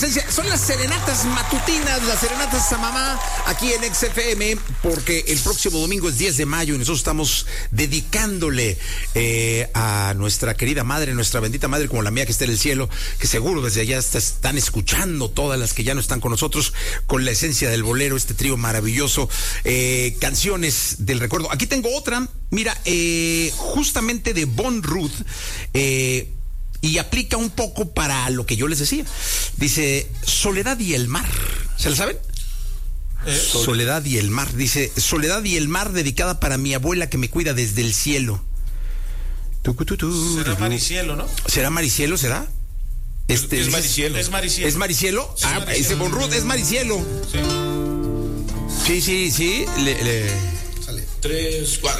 Son las serenatas matutinas, las serenatas a mamá aquí en XFM, porque el próximo domingo es 10 de mayo y nosotros estamos dedicándole a nuestra querida madre, nuestra bendita madre como la mía que está en el cielo, que seguro desde allá están escuchando todas las que ya no están con nosotros, con la esencia del bolero, este trío maravilloso, canciones del recuerdo. Aquí tengo otra, mira, justamente de Von Ruth, y aplica un poco para lo que yo les decía. Dice, Soledad y el mar. ¿Se la saben? Soledad y el mar. Dice, Soledad y el mar, dedicada para mi abuela que me cuida desde el cielo. Será Maricielo, ¿no? ¿Será Maricielo? ¿Será? Es Maricielo. ¿Es Maricielo? ¿Es Maricielo? Sí, Maricielo. Ese Von Ruth es Maricielo. Sí. Sí. Sale. 3, 4.